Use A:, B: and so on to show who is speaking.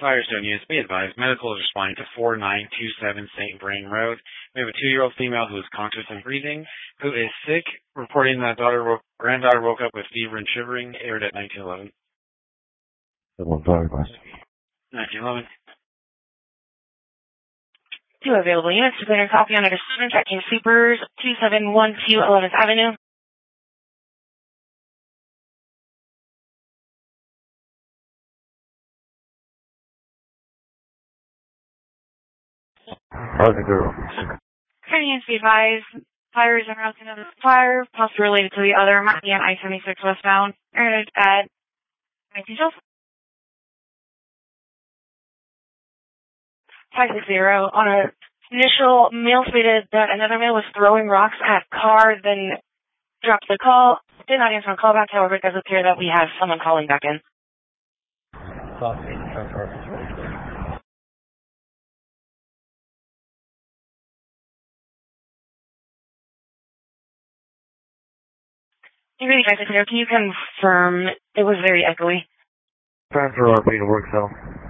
A: Firestone units, be advised, medical is responding to 4927 St. Vrain Road. We have a 2-year-old female who is conscious and breathing, who is sick, reporting that granddaughter woke up with fever and shivering, aired at 1911. 1911.
B: 2 available units to clear and copy on a student tracking sleepers 2712 11th Avenue. Canadians be advised, fire is around another fire, possibly related to the other, might be on I-76 westbound, aired at 1912. 560 on a initial mail stated that another male was throwing rocks at car, then dropped the call. Did not answer on callback, however, it does appear that we have someone calling back in. Really guys, can you confirm it was very echoey?
C: Transfer RP to work cell.